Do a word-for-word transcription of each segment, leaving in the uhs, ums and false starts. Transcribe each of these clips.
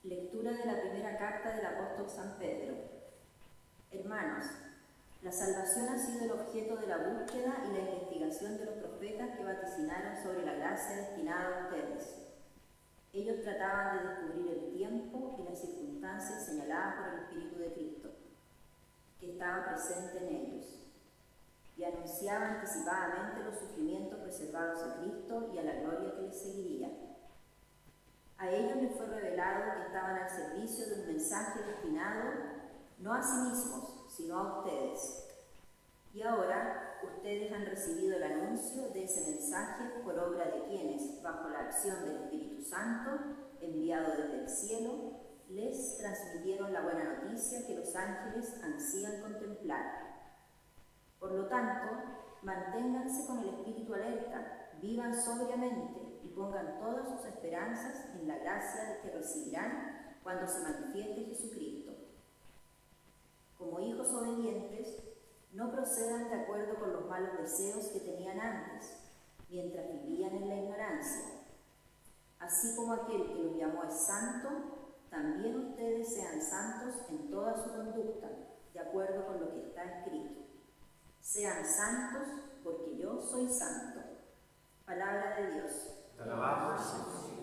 Lectura de la primera carta del apóstol San Pedro. Hermanos, la salvación ha sido el objeto de la búsqueda y la investigación de los profetas que vaticinaron sobre la gracia destinada a ustedes. Ellos trataban de descubrir el tiempo y las circunstancias señaladas por el Espíritu de Cristo, que estaba presente en ellos, y anunciaban anticipadamente los sufrimientos reservados a Cristo y a la gloria que les seguiría. A ellos les fue revelado que estaban al servicio de un mensaje destinado no a sí mismos, sino a ustedes. Y ahora ustedes han recibido el anuncio de ese mensaje por obra de quienes, bajo la acción del Espíritu Santo, enviado desde el cielo, les transmitieron la buena noticia que los ángeles ansían contemplar. Por lo tanto, manténganse con el espíritu alerta, vivan sobriamente y pongan todas sus esperanzas en la gracia que recibirán cuando se manifieste Jesucristo. Como hijos obedientes, no procedan de acuerdo con los malos deseos que tenían antes, mientras vivían en la ignorancia. Así como aquel que los llamó es santo, también ustedes sean santos en toda su conducta, de acuerdo con lo que está escrito. Sean santos, porque yo soy santo. Palabra de Dios. Te alabamos, Señor.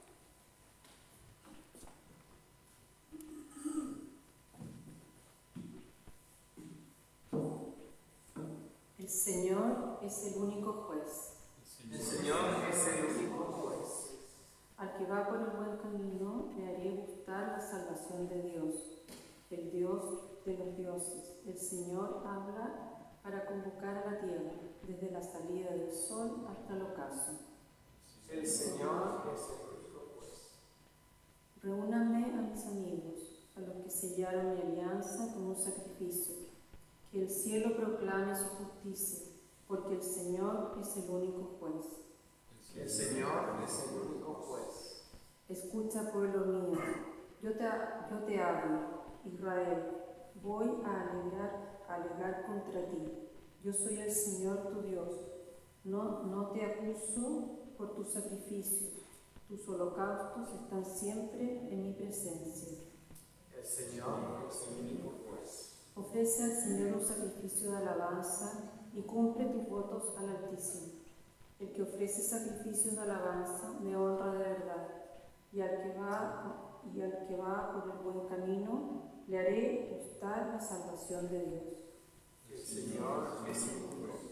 El Señor es el único juez. El Señor es el único juez. Al que va por el buen camino, le haré gustar la salvación de Dios, el Dios de los dioses. El Señor habla para convocar a la tierra, desde la salida del sol hasta el ocaso. El Señor es el único juez. Reúnanme a mis amigos, a los que sellaron mi alianza con un sacrificio. Que el cielo proclame su justicia, porque el Señor es el único juez. El Señor es el único juez. Escucha, pueblo mío, yo te, yo te hablo, Israel, voy a alegar, a alegar contra ti. Yo soy el Señor tu Dios. No, no te acuso por tus sacrificios. Tus holocaustos están siempre en mi presencia. El Señor es el único juez. Ofrece al Señor un sacrificio de alabanza y cumple tus votos al Altísimo. El que ofrece sacrificios de alabanza me honra de verdad, y al que va, y al que va por el buen camino le haré gustar la salvación de Dios. El Señor es el único juez.